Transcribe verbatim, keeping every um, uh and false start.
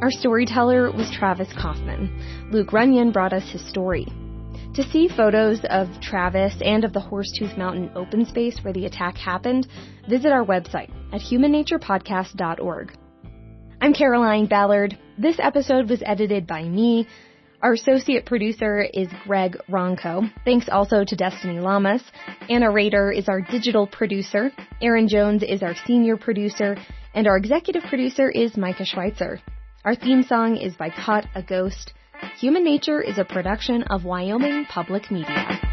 Our storyteller was Travis Kaufman. Luke Runyon brought us his story. To see photos of Travis and of the Horsetooth Mountain open space where the attack happened, visit our website at human nature podcast dot org. I'm Caroline Ballard. This episode was edited by me. Our associate producer is Greg Ronco. Thanks also to Destiny Lamas. Anna Rader is our digital producer. Aaron Jones is our senior producer. And our executive producer is Micah Schweitzer. Our theme song is by Caught a Ghost. Human Nature is a production of Wyoming Public Media.